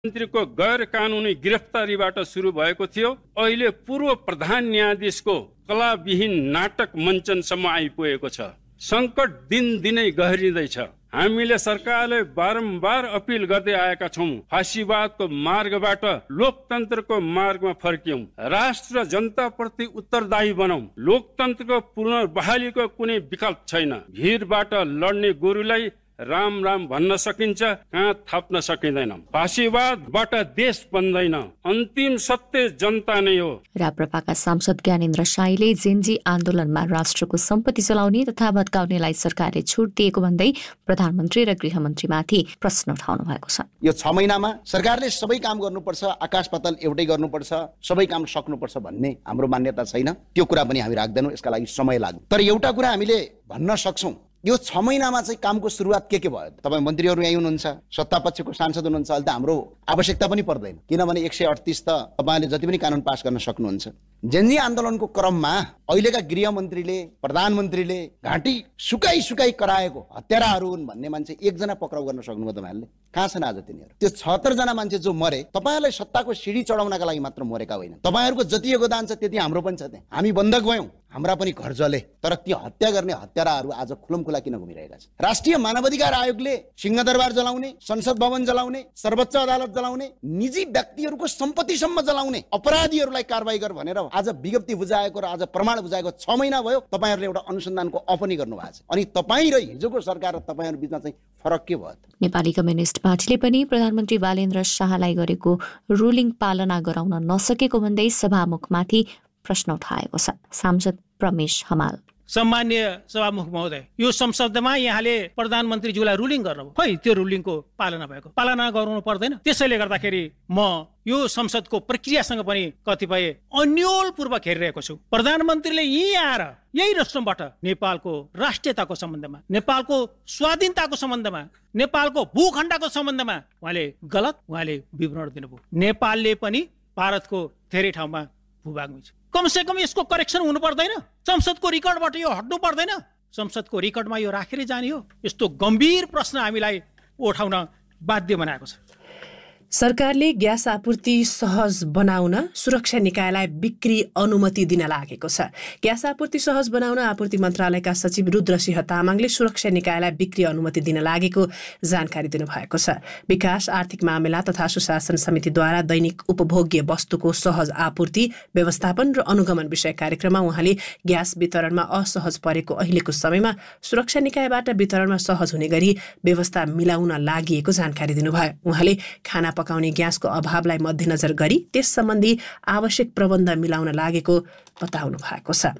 मन्त्रीको गैर कानुनी गिरफ्तारीबाट सुरु भएको थियो, अहिले पूर्व प्रधान न्यायाधीशको कलाविहीन नाटक मञ्चनसम्म आइपुगेको छ। संकट दिनदिनै गहिरिँदैछ। हामीले सरकारले बारम्बार अपील गर्दै आएका छौं, फासीवादको मार्गबाट लोकतन्त्रको मार्गमा फर्कियौं, राष्ट्र र जनताप्रति उत्तरदायी बनाऊ। लोकतन्त्रको पुनर्बहालीको कुनै विकल्प छैन। भिडबाट लड्ने गोरुलाई राम राम भन्न सकिन्छ, कहाँ थप्न सकिँदैन। फासीवादबाट देश बन्दैन, अन्तिम सत्य जनता नै हो। राप्रपाका सांसद ज्ञानेन्द्र शाहीले जेनजी आन्दोलनमा राष्ट्रको सम्पत्ति चलाउने तथा भत्काउनेलाई सरकारले छुट दिएको भन्दै प्रधानमन्त्री र गृहमन्त्रीमाथि प्रश्न उठाउनु भएको छ। यो 6 महिनामा सरकारले सबै काम गर्नुपर्छ, आकाश पाताल एउटै गर्नुपर्छ, सबै काम सक्नुपर्छ भन्ने हाम्रो मान्यता छैन। त्यो कुरा पनि हामी राख्दैनौँ, यसका लागि समय लाग्छ। तर एउटा कुरा हामीले भन्न सक्छौँ, यो 6 महिनामा चाहिँ कामको सुरुवात के भयो? तपाईँ मन्त्रीहरू यहीँ हुनुहुन्छ, सत्ता पक्षको सांसद हुनुहुन्छ, अहिले त हाम्रो आवश्यकता पनि पर्दैन, किनभने 138 त तपाईँले जति पनि कानुन पास गर्न सक्नुहुन्छ। जेनजी आन्दोलनको क्रममा अहिलेका गृहमन्त्रीले, प्रधानमन्त्रीले घाँटी सुकाई कराएको हत्याराहरू हुन् भन्ने मान्छे एकजना पक्राउ गर्न सक्नुभयो तपाईँहरूले? कहाँ छन् आज तिनीहरू? त्यो 76 जना मान्छे जो मरे, तपाईँहरूलाई सत्ताको सिडी चढाउनका लागि मात्र मरेका होइन। तपाईँहरूको जति योगदान छ त्यति हाम्रो पनि छ। त्यहाँ हामी बन्धक भयौँ, हाम्रा पनि घर जले, तर ती हत्या गर्ने हत्याराहरू आज खुलमखुला किन घुमिरहेका छन्? राष्ट्रिय मानवाधिकार आयोगले सिंहदरबार जलाउने, संसद भवन जलाउने, सर्वोच्च अदालत जलाउने, निजी व्यक्तिहरूको सम्पत्तिसम्म जलाउने अपराधीहरूलाई कारबाही गर भनेर आज विज्ञप्ति बुझाएको र आज प्रमाण बुझाएको 6 महिना भयो। तपाईँहरूले एउटा अनुसन्धानको अपनी गर्नुभएको छ। अनि तपाईँ र हिजोको सरकार र तपाईँहरू बिचमा चाहिँ फरक के भयो? नेपाली कम्युनिस्ट पार्टीले पनि प्रधानमन्त्री बालेन्द्र शाहलाई गरेको रुलिङ पालना गराउन नसकेको भन्दै सभामुखमाथि प्रश्न उठाएको छ। सांसद प्रमेश हमाल: सम्मान्य सभामुख महोदय, यो संसदमा यहाँले प्रधानमन्त्रीज्यूलाई रुलिङ गर्नुभयो, खै त्यो रुलिङको पालना गराउनु पर्दैन? त्यसैले गर्दाखेरि म यो संसदको प्रक्रियासँग पनि कतिपय अन्योलपूर्वक हेरिरहेको छु। प्रधानमन्त्रीले यहीँ आएर यही रस्टमबाट नेपालको राष्ट्रियताको सम्बन्धमा, नेपालको स्वाधीनताको सम्बन्धमा, नेपालको भूखण्डको सम्बन्धमा उहाँले विवरण दिनुभयो। नेपालले पनि भारतको धेरै ठाउँमा भूभागमै छ। कमसे कम यसको करेक्सन हुनु पर्दैन? संसदको रिकर्डबाट यो हट्नु पर्दैन? संसदको रिकर्डमा यो राखेर जाने हो? यस्तो गम्भीर प्रश्न हामीलाई उठाउन बाध्य बनाएको छ। सरकारले ग्यास आपूर्ति सहज बनाउन सुरक्षा निकायलाई बिक्री अनुमति दिन लागेको छ। ग्यास आपूर्ति सहज बनाउन आपूर्ति मन्त्रालयका सचिव रुद्रसिंह तामाङले सुरक्षा निकायलाई बिक्री अनुमति दिन लागेको जानकारी दिनुभएको छ। विकास, आर्थिक मामिला तथा सुशासन समितिद्वारा दैनिक उपभोग्य वस्तुको सहज आपूर्ति, व्यवस्थापन र अनुगमन विषय कार्यक्रममा उहाँले ग्यास वितरणमा असहज परेको अहिलेको समयमा सुरक्षा निकायबाट वितरणमा सहज हुने गरी व्यवस्था मिलाउन लागि जानकारी दिनुभयो। उहाँले खाना पकाउने ग्यासको अभावलाई मध्यनजर गरी त्यस सम्बन्धी आवश्यक प्रबन्ध मिलाउन लागेको बताउनु भएको छ।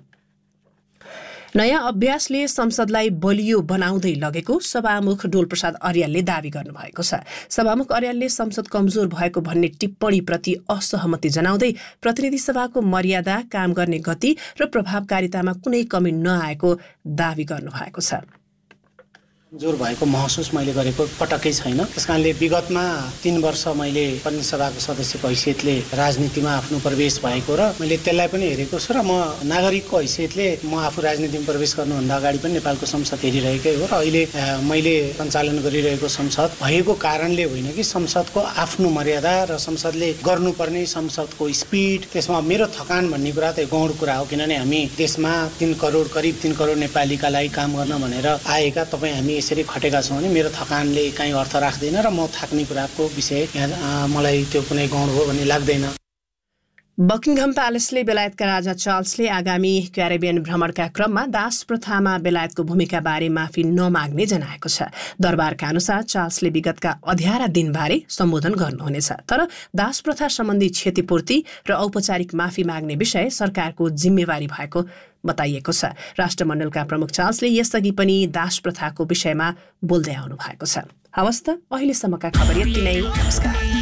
नयाँ अभ्यासले संसदलाई बलियो बनाउँदै लगेको सभामुख डोलप्रसाद अर्यालले दावी गर्नुभएको छ। सभामुख अर्यालले संसद कमजोर भएको भन्ने टिप्पणीप्रति असहमति जनाउँदै प्रतिनिधि सभाको मर्यादा, काम गर्ने गति र प्रभावकारितामा कुनै कमी नआएको दावी गर्नुभएको छ। जोर भएको महसुस मैले गरेको पटक्कै छैन। त्यसकारणले विगतमा 3 वर्ष मैले प्रतिनिधि सभाको सदस्यको हैसियतले राजनीतिमा आफ्नो प्रवेश भएको र मैले त्यसलाई पनि हेरेको छु र म नागरिकको हैसियतले म आफू राजनीतिमा प्रवेश गर्नुभन्दा अगाडि पनि नेपालको संसद हेरिरहेकै हो र अहिले मैले सञ्चालन गरिरहेको संसद भएको कारणले होइन कि संसदको आफ्नो मर्यादा र संसदले गर्नुपर्ने संसदको स्पिड, त्यसमा मेरो थकान भन्ने कुरा त गौण कुरा हो। किनभने हामी देशमा करिब 3 करोड नेपालीका लागि काम गर्न भनेर आएका तपाईँ हामी यसरी खटेका छौँ भने मेरो थकानले काहीँ अर्थ राख्दैन र म थाक्ने कुराको विषय मलाई त्यो कुनै गौण हो भन्ने लाग्दैन। बकिङहम प्यालेसले बेलायतका राजा चार्ल्सले आगामी क्यारेबियन भ्रमणका क्रममा दास प्रथामा बेलायतको भूमिकाबारे माफी नमाग्ने जनाएको छ। दरबारका अनुसार चार्ल्सले विगतका अध्यारा दिनबारे सम्बोधन गर्नुहुनेछ, तर दास प्रथा सम्बन्धी क्षतिपूर्ति र औपचारिक माफी माग्ने विषय सरकारको जिम्मेवारी भएको बताइएको छ। राष्ट्रमण्डलका प्रमुख चार्ल्सले यसअघि पनि दास प्रथाको विषयमा बोल्दै आउनु भएको छ। हवस् त, अहिलेसम्मका खबर यति नै। नमस्कार।